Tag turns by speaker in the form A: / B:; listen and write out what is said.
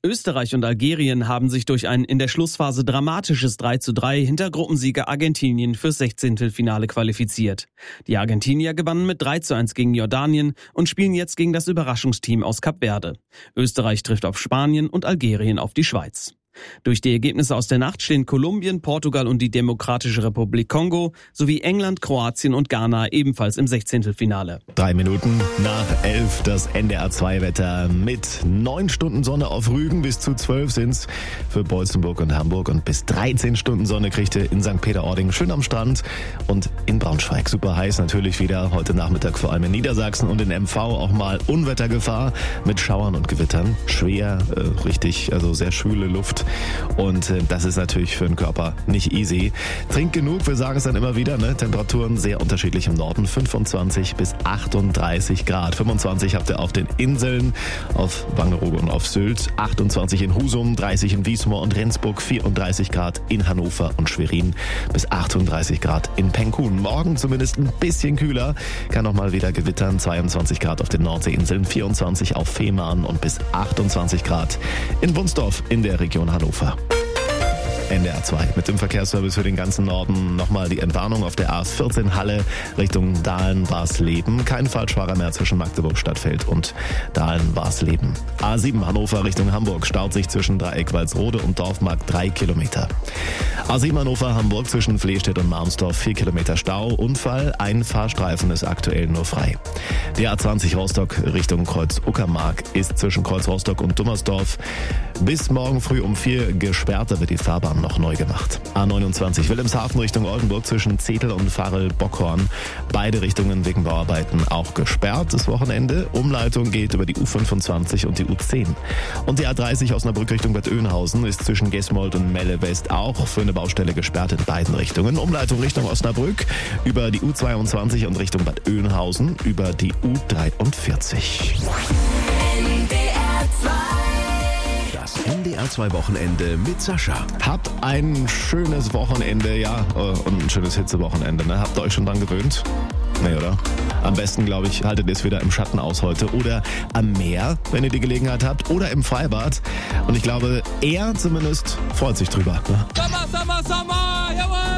A: Österreich und Algerien haben sich durch ein in der Schlussphase dramatisches 3:3 hinter Gruppensieger Argentinien fürs 16. Finale qualifiziert. Die Argentinier gewannen mit 3:1 gegen Jordanien und spielen jetzt gegen das Überraschungsteam aus Kap Verde. Österreich trifft auf Spanien und Algerien auf die Schweiz. Durch die Ergebnisse aus der Nacht stehen Kolumbien, Portugal und die Demokratische Republik Kongo sowie England, Kroatien und Ghana ebenfalls im 16. Finale.
B: 3 Minuten nach 11 das NDR2-Wetter mit 9 Stunden Sonne auf Rügen, bis zu 12 sind's für Boitzenburg und Hamburg und bis 13 Stunden Sonne kriegt ihr in St. Peter-Ording schön am Strand und in Braunschweig. Super heiß natürlich wieder, heute Nachmittag vor allem in Niedersachsen und in MV auch mal Unwettergefahr mit Schauern und Gewittern. Schwer, richtig, also sehr schwüle Luft. Und das ist natürlich für den Körper nicht easy. Trinkt genug, wir sagen es dann immer wieder, ne? Temperaturen sehr unterschiedlich im Norden, 25 bis 38 Grad. 25 habt ihr auf den Inseln, auf Wangerooge und auf Sylt, 28 in Husum, 30 in Wismar und Rendsburg, 34 Grad in Hannover und Schwerin, bis 38 Grad in Penkun. Morgen zumindest ein bisschen kühler, kann auch mal wieder gewittern, 22 Grad auf den Nordseeinseln, 24 auf Fehmarn und bis 28 Grad in Wunsdorf in der Region Hannover. NDR 2 mit dem Verkehrsservice für den ganzen Norden. Nochmal die Entwarnung auf der A14 Halle Richtung Dahlen-Warsleben. Kein Falschfahrer mehr zwischen Magdeburg-Stadtfeld und Dahlen-Warsleben. A7 Hannover Richtung Hamburg staut sich zwischen Dreieck Walsrode und Dorfmarkt 3 Kilometer. A7 Hannover Hamburg zwischen Flehstedt und Marmsdorf 4 Kilometer Stau. Unfall, ein Fahrstreifen ist aktuell nur frei. Die A20 Rostock Richtung Kreuz-Uckermark ist zwischen Kreuz Rostock und Dummersdorf bis morgen früh um 4 gesperrt. Da wird die Fahrbahn noch neu gemacht. A29 Wilhelmshaven Richtung Oldenburg zwischen Zetel und Varel-Bockhorn. Beide Richtungen wegen Bauarbeiten auch gesperrt das Wochenende. Umleitung geht über die U25 und die U10. Und die A30 Osnabrück Richtung Bad Oeynhausen ist zwischen Gesmold und Melle West auch für eine Baustelle gesperrt in beiden Richtungen. Umleitung Richtung Osnabrück über die U22 und Richtung Bad Oeynhausen über die U43.
C: Das NDR2 Wochenende mit Sascha.
B: Habt ein schönes Wochenende, ja, und ein schönes Hitzewochenende, ne? Habt ihr euch schon dran gewöhnt? Nee, oder? Am besten, glaube ich, haltet ihr es wieder im Schatten aus heute oder am Meer, wenn ihr die Gelegenheit habt, oder im Freibad. Und ich glaube, er zumindest freut sich drüber. Ne?
D: Sommer, Sommer, Sommer, jawohl!